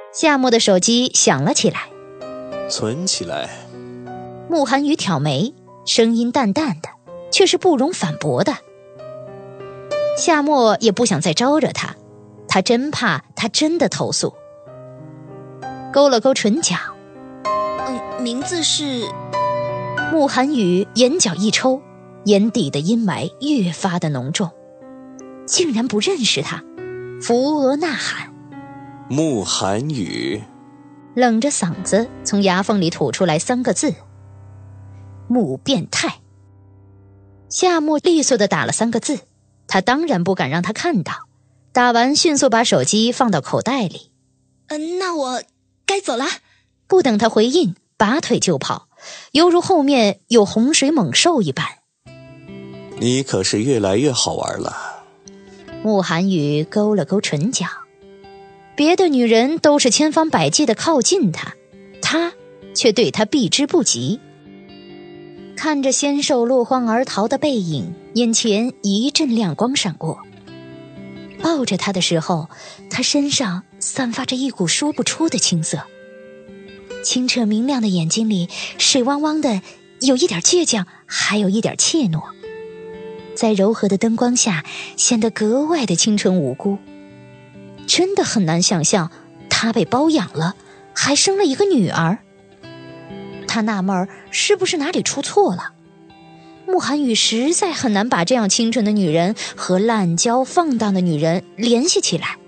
夏沫的手机响了起来。 存起来。 慕寒雨挑眉，声音淡淡的，却是不容反驳的。夏沫也不想再招惹他，他真怕他真的投诉。勾了勾唇角。 名字是…… 慕寒雨眼角一抽，眼底的阴霾越发的浓重，竟然不认识他，扶额呐喊。 慕寒雨。 冷着嗓子从牙缝里吐出来3个字：慕变态。夏沫利索地打了3个字，他当然不敢让他看到，打完迅速把手机放到口袋里。 那我该走了。 不等他回应，拔腿就跑，犹如后面有洪水猛兽一般。 你可是越来越好玩了。 慕寒雨勾了勾唇角，别的女人都是千方百计地靠近他，他却对他避之不及。看着纤瘦落荒而逃的背影，眼前一阵亮光闪过。抱着他的时候，他身上散发着一股说不出的青涩，清澈明亮的眼睛里水汪汪的，有一点倔强，还有一点怯懦，在柔和的灯光下显得格外的清纯无辜。真的很难想象他被包养了，还生了一个女儿。他纳闷是不是哪里出错了。慕寒雨实在很难把这样清纯的女人和滥交放荡的女人联系起来。